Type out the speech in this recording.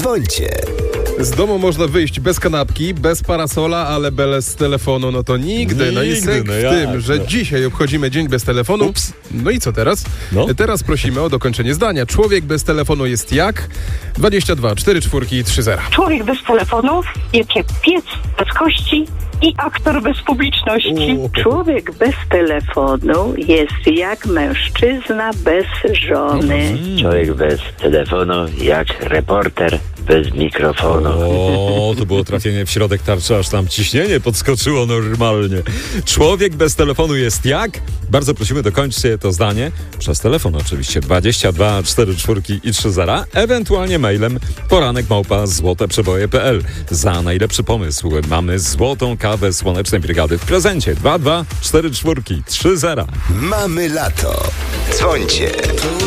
Dzwońcie. Z domu można wyjść bez kanapki, bez parasola, ale bez telefonu, no to nigdy. No i syk w tym, że dzisiaj obchodzimy dzień bez telefonu. Ups. No i co teraz? No. Teraz prosimy o dokończenie zdania. Człowiek bez telefonu jest jak? 22 44 30. Człowiek bez telefonu, jak piec bez kości i aktor bez publiczności. Człowiek bez telefonu jest jak mężczyzna bez żony. Człowiek bez telefonu jak reporter bez mikrofonu. O, to było trafienie w środek tarczy, aż tam ciśnienie podskoczyło normalnie. Człowiek bez telefonu jest jak? Bardzo prosimy, dokończcie to zdanie. Przez telefon oczywiście. 22 44 i 30. Ewentualnie mailem poranek@złoteprzeboje.pl. Za najlepszy pomysł mamy złotą kawę Słonecznej Brygady w prezencie. 22 44 30. Mamy lato. Dzwońcie.